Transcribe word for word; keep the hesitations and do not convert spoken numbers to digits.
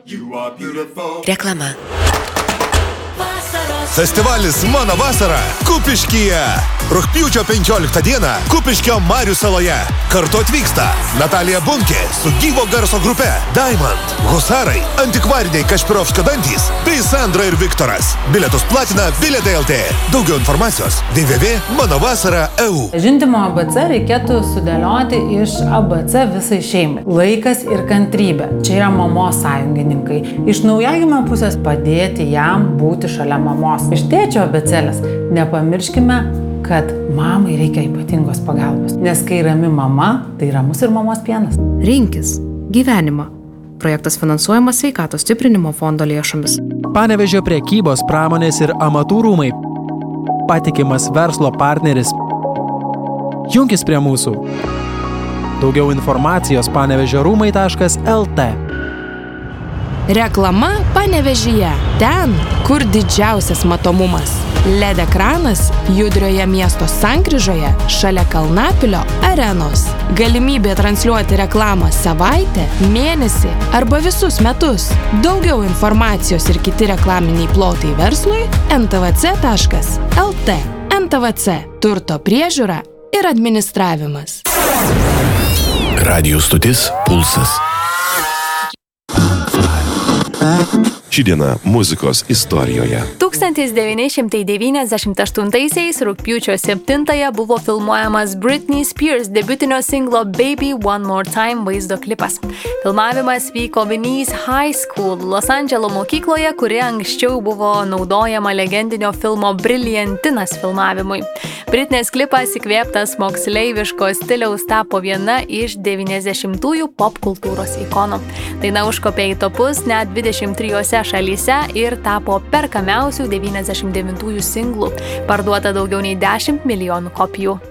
Reklama. Festivalis Mano vasara Kupiškyje. Rugpjūčio penkioliktą dieną Kupiškio Marių saloje. Kartu atvyksta Natalija Bunkė su gyvo garso grupe Diamond, Husarai, Antikvariniai Kašpirovskio dantys bei Sandra ir Viktoras. Bilietus platina Bilietai L T. Daugiau informacijos w w w taškas mano vasara taškas e u. Žindymo A B C reikėtų sudėlioti iš A B C visai šeimai. Laikas ir kantrybė. Čia yra mamos sąjungininkai. Iš naujagimio pusės padėti jam būti šalia mamos. Iš tėčio abėcėlės nepamirškime, kad mamai reikia ypatingos pagalbos. Nes kai rami mama, tai ramus ir mamos pienas. Rinkis gyvenimą. Projektas finansuojamas Sveikatos stiprinimo fondo lėšomis. Panevėžio prekybos, pramonės ir amatų rūmai. Patikimas verslo partneris. Junkis prie mūsų. Daugiau informacijos panevėžio rūmai taškas el te. Reklama Panevėžyje. Ten, kur didžiausias matomumas. L E D ekranas judrioje miesto sankryžoje šalia Kalnapilio arenos. Galimybė transliuoti reklamą savaitę, mėnesį arba visus metus. Daugiau informacijos ir kiti reklaminiai plotai verslui en te ve ce taškas el te. en te ve ce. Turto priežiūra ir administravimas. Radijų stotis Pulsas. Ši diena muzikos istorijoje. tūkstantis devyni šimtai devyniasdešimt aštuntaisiais rugpjūčio septintąją buvo filmuojamas Britney Spears debiutinio singlo Baby One More Time vaizdo klipas. Filmavimas vyko Venice High School, Los Andželo mokykloje, kuri anksčiau buvo naudojama legendinio filmo Brilliantinas filmavimui. Britney's klipas įkvėptas moksleiviško stiliaus tapo viena iš devyniasdešimtųjų pop kultūros ikonų. Daina užkopė į topus net dvidešimt trijose šalyse ir tapo perkamiausių devyniasdešimt devintųjų singlų. Parduota daugiau nei dešimt milijonų kopijų.